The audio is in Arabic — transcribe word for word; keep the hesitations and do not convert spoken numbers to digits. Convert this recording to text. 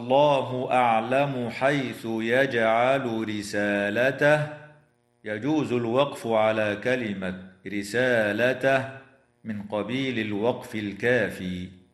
والله أعلم حيث يجعل رسالته. يجوز الوقف على كلمة رسالته من قبيل الوقف الكافي.